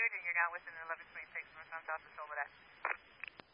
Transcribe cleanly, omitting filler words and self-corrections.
cleared and you're now within 1126 northbound south of Soledad.